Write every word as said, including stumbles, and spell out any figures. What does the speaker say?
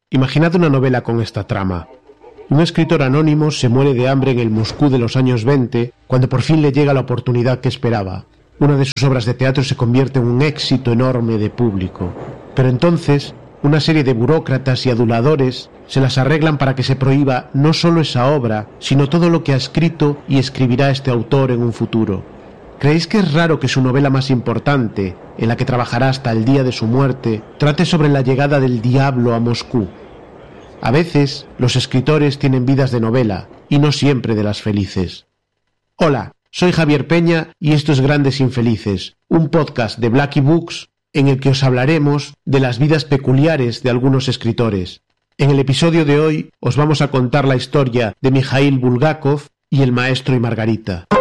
Imaginad una novela con esta trama. Un escritor anónimo se muere de hambre en el Moscú de los años veinte cuando por fin le llega la oportunidad que esperaba. Una de sus obras de teatro se convierte en un éxito enorme de público. Pero entonces, una serie de burócratas y aduladores se las arreglan para que se prohíba no solo esa obra, sino todo lo que ha escrito y escribirá este autor en un futuro. ¿Creéis que es raro que su novela más importante, en la que trabajará hasta el día de su muerte, trate sobre la llegada del diablo a Moscú? A veces, los escritores tienen vidas de novela, y no siempre de las felices. Hola, soy Javier Peña y esto es Grandes Infelices, un podcast de Blackie Books en el que os hablaremos de las vidas peculiares de algunos escritores. En el episodio de hoy os vamos a contar la historia de Mikhail Bulgakov y el maestro y Margarita.